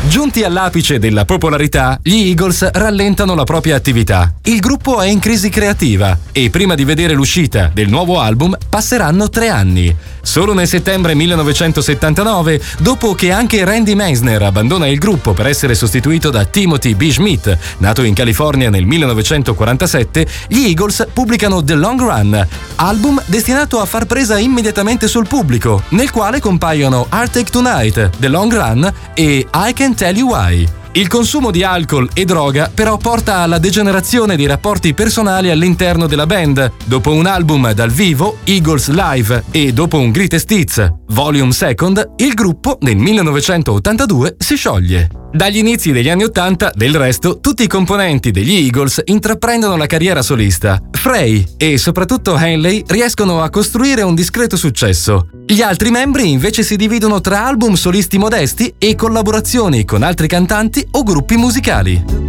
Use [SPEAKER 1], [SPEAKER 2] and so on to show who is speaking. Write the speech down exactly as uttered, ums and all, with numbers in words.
[SPEAKER 1] Giunti all'apice della popolarità, gli Eagles rallentano la propria attività. Il gruppo è in crisi creativa e prima di vedere l'uscita del nuovo album passeranno tre anni. Solo nel settembre millenovecentosettantanove, dopo che anche Randy Meisner abbandona il gruppo per essere sostituito da Timothy B. Schmidt, nato in California nel millenovecentoquarantasette, gli Eagles pubblicano The Long Run, album destinato a far presa immediatamente sul pubblico, nel quale compaiono Heartache Tonight, The Long Run e I Can Tell You Why. Il consumo di alcol e droga però porta alla degenerazione dei rapporti personali all'interno della band. Dopo un album dal vivo, Eagles Live, e dopo un Greatest Hits, Volume Second, il gruppo nel millenovecentottantadue si scioglie. Dagli inizi degli anni ottanta, del resto, tutti i componenti degli Eagles intraprendono la carriera solista. Frey e soprattutto Hanley riescono a costruire un discreto successo. Gli altri membri invece si dividono tra album solisti modesti e collaborazioni con altri cantanti o gruppi musicali.